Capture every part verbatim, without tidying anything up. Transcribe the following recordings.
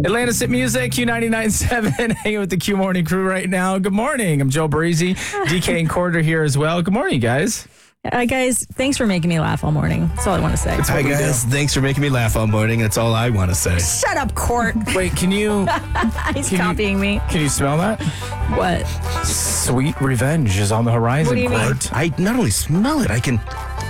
Atlantis Hit Music, Q ninety-nine point seven, hanging with the Q Morning crew right now. Good morning. I'm Joe Breezy. D K and Cord are here as well. Good morning, guys. Uh, guys, thanks for making me laugh all morning. That's all I want to say. Hi, guys. Thanks for making me laugh all morning. That's all I want to say. Shut up, Court. Wait, can you... He's can copying you, me. Can you smell that? What? Sweet revenge is on the horizon, What do you mean? Court. I not only smell it, I can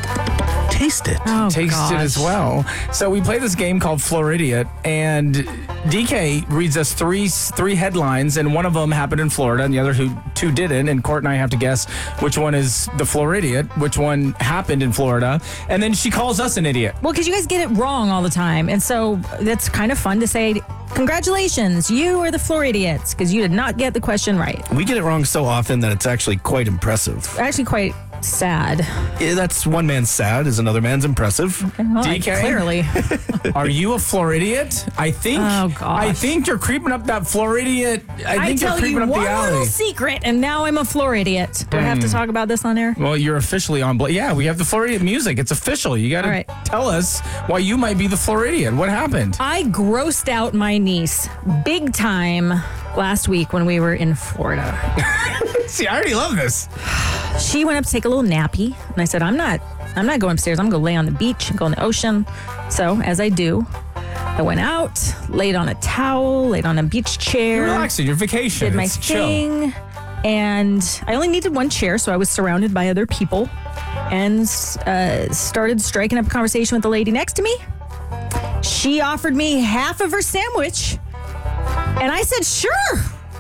taste it. Oh, Taste gosh. it as well. So we play this game called Floridiot, and D K reads us three three headlines, and one of them happened in Florida, and the other two, two didn't. And Court and I have to guess which one is the Floridiot, which one happened in Florida, and then she calls us an idiot. Well, because you guys get it wrong all the time. And so that's kind of fun to say, congratulations, you are the Floridiots, because you did not get the question right. We get it wrong so often that it's actually quite impressive. Actually, quite sad. Yeah, that's one man's sad is another man's impressive. Well, D K? Clearly. Are you a Floridiot? I think. Oh, gosh. I think you're creeping up that Floridiot. I I think tell you're creeping you up one the alley. little secret, and now I'm a Floridiot. Do I have to talk about this on air? Well, you're officially on. Bla- yeah, we have the Floridiot music. It's official. You got to All right. tell us why you might be the Floridiot. What happened? I grossed out my niece big time last week when we were in Florida. See, I already love this. She went up to take a little nappy, and I said, I'm not I'm not going upstairs. I'm going to lay on the beach and go in the ocean. So, as I do, I went out, laid on a towel, laid on a beach chair. You're relaxing. Your vacation. Did my It's chill. thing. And I only needed one chair, so I was surrounded by other people and uh, started striking up a conversation with the lady next to me. She offered me half of her sandwich, and I said, sure,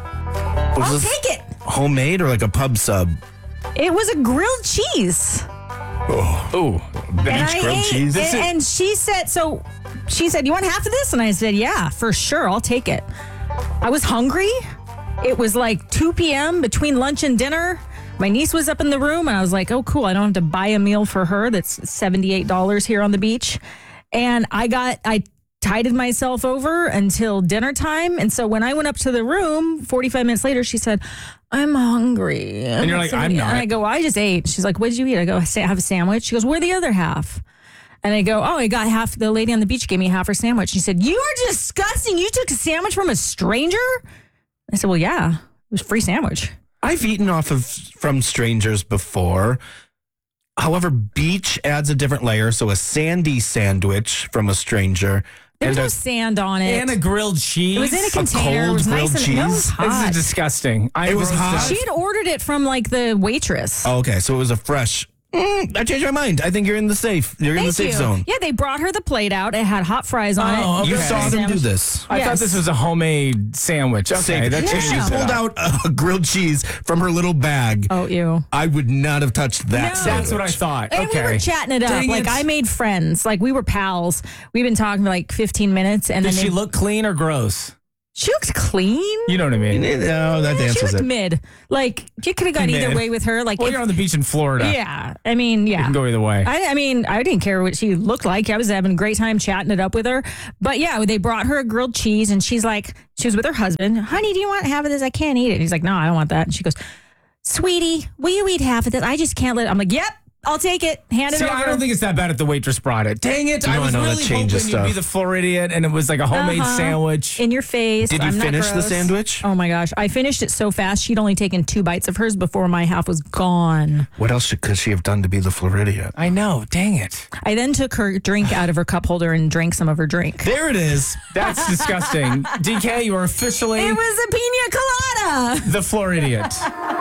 Was I'll this take it. homemade or like a pub sub? It was a grilled cheese. Ooh, And beach I grilled ate, cheese. And, and she said, so she said, you want half of this? And I said, yeah, for sure. I'll take it. I was hungry. It was like two p.m. between lunch and dinner. My niece was up in the room, and I was like, oh, cool. I don't have to buy a meal for her. That's seventy-eight dollars here on the beach. And I got, I tided myself over until dinner time. And so when I went up to the room, forty-five minutes later, she said, I'm hungry. And you're like, I'm not. And I go, well, I just ate. She's like, what did you eat? I go, I sa- have a sandwich. She goes, where the other half? And I go, oh, I got half. The lady on the beach gave me half her sandwich. She said, you are disgusting. You took a sandwich from a stranger? I said, well, yeah, it was a free sandwich. I've eaten off of from strangers before. However, beach adds a different layer. So a sandy sandwich from a stranger. There was and no a- sand on it. And a grilled cheese. It was in a container. cold It was grilled nice and no, it was cheese? This hot. is disgusting. I It was roasted- hot? She had ordered it from like the waitress. Oh, okay, so it was a fresh. Mm, I changed my mind. I think you're in the safe. You're in the Thank safe you. zone. Yeah, they brought her the plate out. It had hot fries on Oh, it. okay. You Okay. saw them do Sandwich. this. I thought Yes. this was a homemade sandwich. Okay, Safe. that If changes she it pulled up. out a grilled cheese from her little bag, Oh, ew. I would not have touched that. No. sandwich. That's what I thought. And okay. we were chatting it up. Dang like it. I made friends. Like we were pals. We've been talking for like fifteen minutes, and Did then she they- look clean or gross? She looks clean. You know what I mean? No, that She answers looked it. mid. Like you could have gone either Mid. way with her. Like Well, if- you're on the beach in Florida. yeah. I mean, yeah. You can go either way. I, I mean, I didn't care what she looked like. I was having a great time chatting it up with her. But yeah, they brought her a grilled cheese, and she's like, she was with her husband. Honey, do you want half of this? I can't eat it. And he's like, no, I don't want that. And she goes, sweetie, will you eat half of this? I just can't let. I'm like, yep, I'll take it. Hand it See, over. I don't think it's that bad if the waitress brought it. Dang it. You I know, was I know that really hoping changes you'd be stuff. the Floridian, and it was like a homemade Uh-huh. sandwich. in your face. Did you I'm not finish the gross. sandwich? Oh my gosh. I finished it so fast. She'd only taken two bites of hers before my half was gone. What else could she have done to be the Floridian? I know. Dang it. I then took her drink out of her cup holder and drank some of her drink. There it is. That's disgusting. D K, you are officially It was a pina colada. the Floridian.